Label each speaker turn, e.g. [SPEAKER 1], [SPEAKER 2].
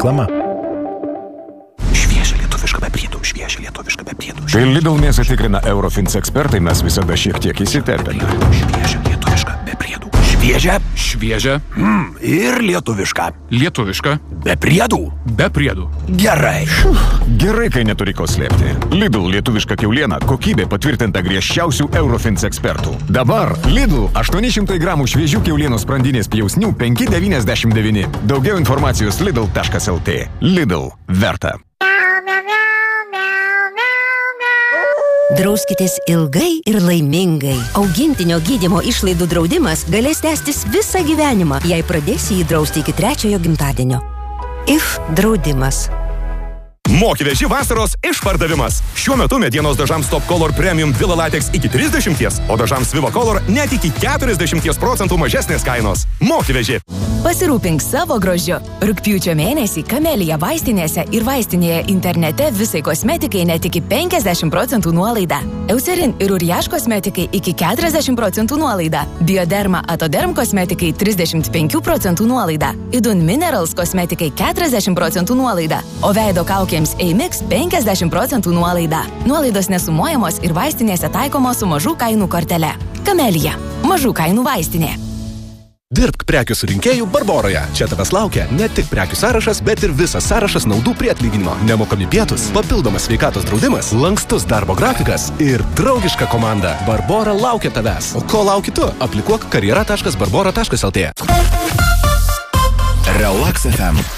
[SPEAKER 1] reklama.
[SPEAKER 2] Šviežia lietuviška be priedų, šviežia lietuviška be priedų.
[SPEAKER 3] Kai Lidl mėsą tikrina Eurofins ekspertai, mes visada šiek tiek įsiterpėme.
[SPEAKER 2] Šviežia lietuviška be priedų. Šviežia.
[SPEAKER 4] Šviežia.
[SPEAKER 2] Ir lietuviška.
[SPEAKER 4] Lietuviška.
[SPEAKER 2] Be priedų.
[SPEAKER 4] Be priedų.
[SPEAKER 2] Gerai.
[SPEAKER 3] Gerai, kai neturi ko slėpti. Lidl lietuviška kiauliena, kokybė patvirtinta griežčiausių Eurofins ekspertų. Dabar Lidl 800 gramų šviežių kiaulienos sprandinės pjausnių 5,99. Daugiau informacijos lidl.lt. Lidl. Verta.
[SPEAKER 5] Drauskitės ilgai ir laimingai. Augintinio gydymo išlaidų draudimas galės tęstis visą gyvenimą, jei pradėsi jį drausti iki 3-ojo gimtadienio. IF draudimas.
[SPEAKER 6] Moki-veži vasaros išpardavimas. Šiuo metu medienos dažams Top Color Premium Villa Latex iki 30, o dažams Viva Color net iki 40% mažesnės kainos. Moki-veži.
[SPEAKER 7] Pasirūpink savo grožiu. Rugpjūčio mėnesį Kamelija vaistinėse ir vaistinėje internete visai kosmetikai net iki 50% nuolaida. Eucerin ir Uriaš kosmetikai iki 40% nuolaida. Bioderma Atoderm kosmetikai 35% nuolaida. Idun Minerals kosmetikai 40% nuolaida. O veido kaukėms Eimix 50% nuolaida. Nuolaidos nesumuojamos ir vaistinėse taikomos su mažų kainų kortele. Kamelija. Mažų kainų vaistinė.
[SPEAKER 8] Dirbk prekių surinkėjų Barboroje. Čia tavęs laukia ne tik prekių sąrašas, bet ir visas sąrašas naudų prie atlyginimo. Nemokami pietus, papildomas sveikatos draudimas, lankstus darbo grafikas ir draugiška komanda. Barbora laukia tavęs. O ko lauki tu? Aplikuok karjera.barbora.lt.
[SPEAKER 2] Relax FM.